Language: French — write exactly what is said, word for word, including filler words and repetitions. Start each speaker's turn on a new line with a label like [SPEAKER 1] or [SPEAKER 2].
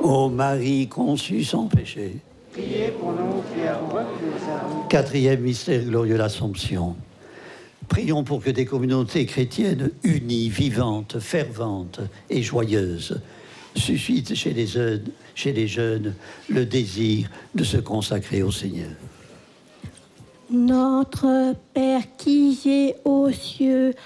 [SPEAKER 1] Ô Marie conçue sans péché.
[SPEAKER 2] Priez pour nous qui avons reçu le salut.
[SPEAKER 1] Quatrième mystère glorieux, l'Assomption. Prions pour que des communautés chrétiennes unies, vivantes, ferventes et joyeuses suscitent chez les jeunes, chez les jeunes le désir de se consacrer au Seigneur.
[SPEAKER 3] Notre Père qui es aux cieux,